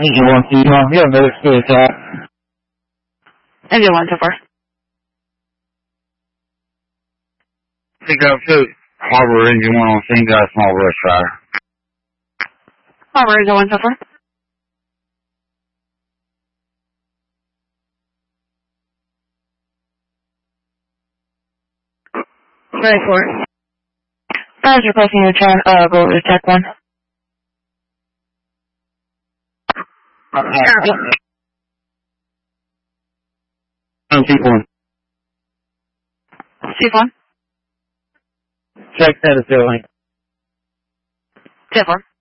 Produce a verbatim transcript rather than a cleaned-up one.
Engine one, two, one. Yeah, no, it's good attack. Engine one, so far. Pick up two. Harbor engine one on scene, got a small brush fire. Harbor engine one, so far. Ready for it. As you're placing your turn, uh, go over to tech one. Uh, I'm T one. Chief one. Check that is doing. Tip one.